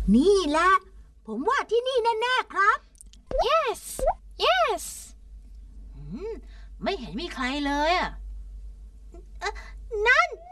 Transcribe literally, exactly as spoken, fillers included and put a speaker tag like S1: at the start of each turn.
S1: นี่แหละผมว่าที่นี่แน่ๆครับ
S2: yes yes
S3: ไม่เห็นมีใครเลยอ่ะ
S1: นั่น